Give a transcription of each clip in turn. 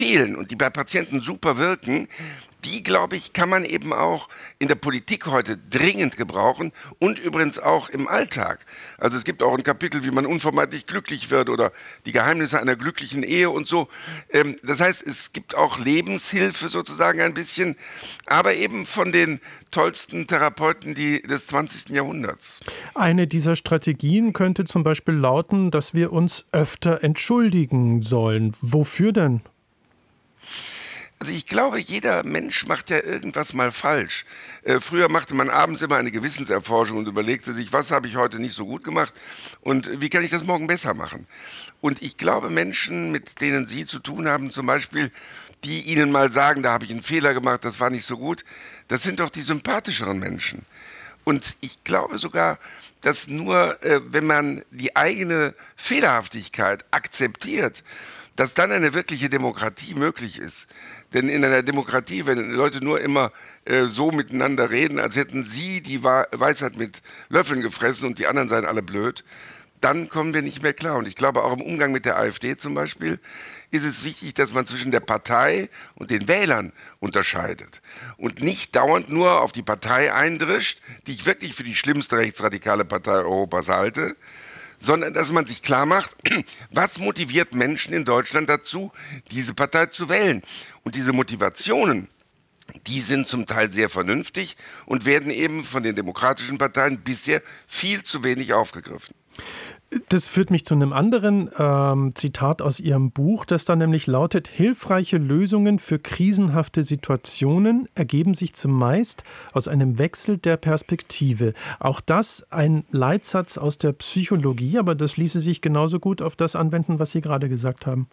fehlen und die bei Patienten super wirken, die, glaube ich, kann man eben auch in der Politik heute dringend gebrauchen und übrigens auch im Alltag. Also es gibt auch ein Kapitel, wie man unvermeidlich glücklich wird oder die Geheimnisse einer glücklichen Ehe und so. Das heißt, es gibt auch Lebenshilfe sozusagen ein bisschen, aber eben von den tollsten Therapeuten des 20. Jahrhunderts. Eine dieser Strategien könnte zum Beispiel lauten, dass wir uns öfter entschuldigen sollen. Wofür denn? Also ich glaube, jeder Mensch macht ja irgendwas mal falsch. Früher machte man abends immer eine Gewissenserforschung und überlegte sich, was habe ich heute nicht so gut gemacht und wie kann ich das morgen besser machen. Und ich glaube, Menschen, mit denen Sie zu tun haben, zum Beispiel, die Ihnen mal sagen, da habe ich einen Fehler gemacht, das war nicht so gut, das sind doch die sympathischeren Menschen. Und ich glaube sogar, dass nur, wenn man die eigene Fehlerhaftigkeit akzeptiert, dass dann eine wirkliche Demokratie möglich ist. Denn in einer Demokratie, wenn Leute nur immer so miteinander reden, als hätten sie die Weisheit mit Löffeln gefressen und die anderen seien alle blöd, dann kommen wir nicht mehr klar. Und ich glaube, auch im Umgang mit der AfD zum Beispiel ist es wichtig, dass man zwischen der Partei und den Wählern unterscheidet und nicht dauernd nur auf die Partei eindrischt, die ich wirklich für die schlimmste rechtsradikale Partei Europas halte, sondern dass man sich klar macht, was motiviert Menschen in Deutschland dazu, diese Partei zu wählen. Und diese Motivationen, die sind zum Teil sehr vernünftig und werden eben von den demokratischen Parteien bisher viel zu wenig aufgegriffen. Das führt mich zu einem anderen Zitat aus Ihrem Buch, das dann nämlich lautet: Hilfreiche Lösungen für krisenhafte Situationen ergeben sich zumeist aus einem Wechsel der Perspektive. Auch das ein Leitsatz aus der Psychologie, aber das ließe sich genauso gut auf das anwenden, was Sie gerade gesagt haben.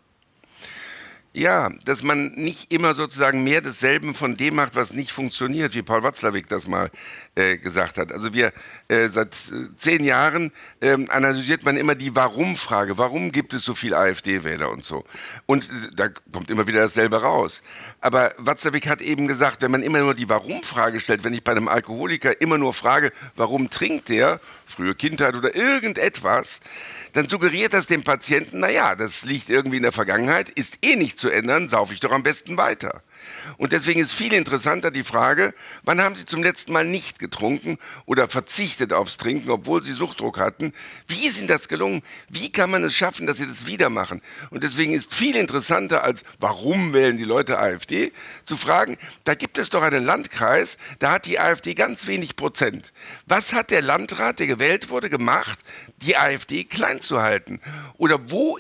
Ja, dass man nicht immer sozusagen mehr desselben von dem macht, was nicht funktioniert, wie Paul Watzlawick das mal gesagt hat. Also wir seit 10 Jahren analysiert man immer die Warum-Frage. Warum gibt es so viel AfD-Wähler und so? Und da kommt immer wieder dasselbe raus. Aber Watzlawick hat eben gesagt, wenn man immer nur die Warum-Frage stellt, wenn ich bei einem Alkoholiker immer nur frage, warum trinkt der, frühe Kindheit oder irgendetwas, dann suggeriert das dem Patienten, naja, das liegt irgendwie in der Vergangenheit, ist eh nicht zu ändern, saufe ich doch am besten weiter. Und deswegen ist viel interessanter die Frage, wann haben Sie zum letzten Mal nicht getrunken oder verzichtet aufs Trinken, obwohl Sie Suchtdruck hatten? Wie ist Ihnen das gelungen? Wie kann man es schaffen, dass Sie das wieder machen? Und deswegen ist viel interessanter als, warum wählen die Leute AfD, zu fragen, da gibt es doch einen Landkreis, da hat die AfD ganz wenig Prozent. Was hat der Landrat, der gewählt wurde, gemacht, die AfD klein zu halten? Oder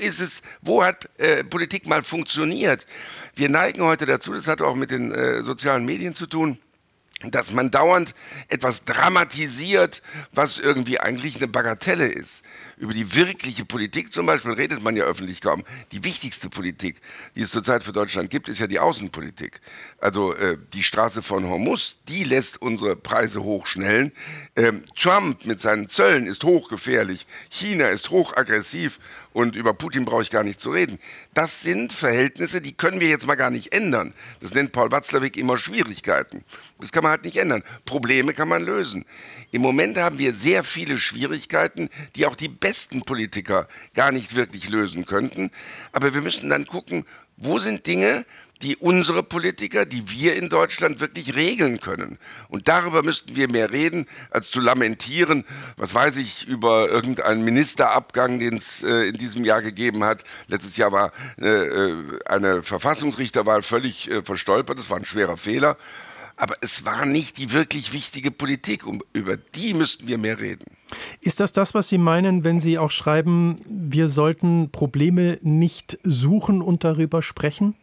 wo hat Politik mal funktioniert? Wir neigen heute dazu, das hat auch mit den sozialen Medien zu tun, dass man dauernd etwas dramatisiert, was irgendwie eigentlich eine Bagatelle ist. Über die wirkliche Politik zum Beispiel redet man ja öffentlich kaum. Die wichtigste Politik, die es zurzeit für Deutschland gibt, ist ja die Außenpolitik. Also die Straße von Hormuz, die lässt unsere Preise hochschnellen. Trump mit seinen Zöllen ist hochgefährlich. China ist hochaggressiv. Und über Putin brauche ich gar nicht zu reden. Das sind Verhältnisse, die können wir jetzt mal gar nicht ändern. Das nennt Paul Watzlawick immer Schwierigkeiten. Das kann man halt nicht ändern. Probleme kann man lösen. Im Moment haben wir sehr viele Schwierigkeiten, die auch die besten Politiker gar nicht wirklich lösen könnten. Aber wir müssen dann gucken, wo sind Dinge, die unsere Politiker, die wir in Deutschland wirklich regeln können. Und darüber müssten wir mehr reden, als zu lamentieren, was weiß ich, über irgendeinen Ministerabgang, den es in diesem Jahr gegeben hat. Letztes Jahr war eine Verfassungsrichterwahl völlig verstolpert, das war ein schwerer Fehler. Aber es war nicht die wirklich wichtige Politik, über die müssten wir mehr reden. Ist das das, was Sie meinen, wenn Sie auch schreiben, wir sollten Probleme nicht suchen und darüber sprechen?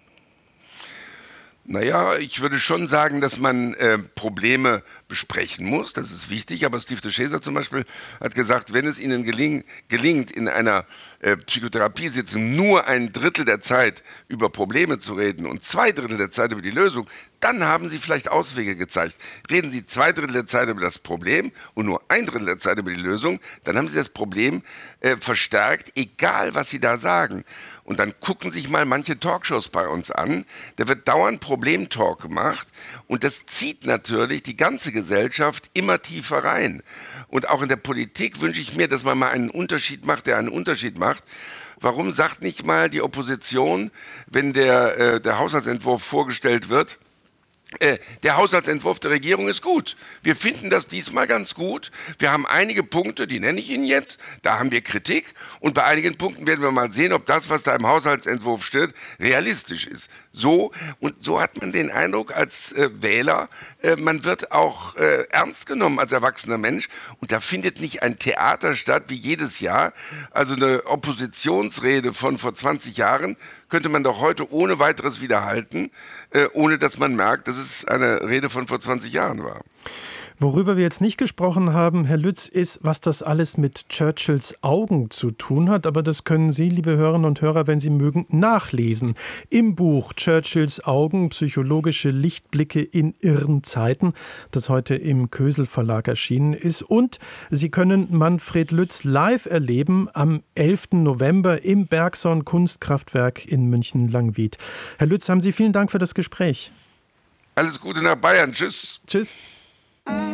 Naja, ich würde schon sagen, dass man Probleme besprechen muss, das ist wichtig, aber Steve de Chaser zum Beispiel hat gesagt, wenn es Ihnen gelingt, in einer Psychotherapiesitzung nur 1/3 der Zeit über Probleme zu reden und 2/3 der Zeit über die Lösung, dann haben Sie vielleicht Auswege gezeigt. Reden Sie 2/3 der Zeit über das Problem und nur 1/3 der Zeit über die Lösung, dann haben Sie das Problem verstärkt, egal was Sie da sagen. Und dann gucken sich mal manche Talkshows bei uns an. Da wird dauernd Problemtalk gemacht und das zieht natürlich die ganze Gesellschaft immer tiefer rein. Und auch in der Politik wünsche ich mir, dass man mal einen Unterschied macht, der einen Unterschied macht. warum sagt nicht mal die Opposition, wenn der Haushaltsentwurf vorgestellt wird, der Haushaltsentwurf der Regierung ist gut. Wir finden das diesmal ganz gut. Wir haben einige Punkte, die nenne ich Ihnen jetzt, da haben wir Kritik. Und bei einigen Punkten werden wir mal sehen, ob das, was da im Haushaltsentwurf steht, realistisch ist. So hat man den Eindruck als Wähler, man wird auch ernst genommen als erwachsener Mensch. Und da findet nicht ein Theater statt, wie jedes Jahr. Also eine Oppositionsrede von vor 20 Jahren könnte man doch heute ohne weiteres widerhalten, ohne dass man merkt, dass es eine Rede von vor 20 Jahren war. Worüber wir jetzt nicht gesprochen haben, Herr Lütz, ist, was das alles mit Churchills Augen zu tun hat. Aber das können Sie, liebe Hörerinnen und Hörer, wenn Sie mögen, nachlesen. Im Buch Churchills Augen, psychologische Lichtblicke in irren Zeiten, das heute im Kösel Verlag erschienen ist. Und Sie können Manfred Lütz live erleben am 11. November im Bergson Kunstkraftwerk in München-Langwied. Herr Lütz, haben Sie vielen Dank für das Gespräch. Alles Gute nach Bayern. Tschüss. Tschüss.